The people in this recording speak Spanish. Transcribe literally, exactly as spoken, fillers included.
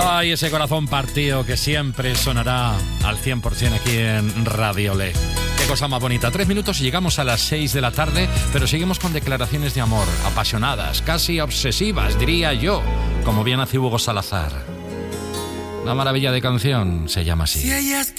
Ay, ese corazón partido que siempre sonará al cien por ciento aquí en Radio Le. Qué cosa más bonita. Tres minutos y llegamos a las seis de la tarde, pero seguimos con declaraciones de amor, apasionadas, casi obsesivas, diría yo, como bien hace Hugo Salazar. Una maravilla de canción, se llama así. Si ellas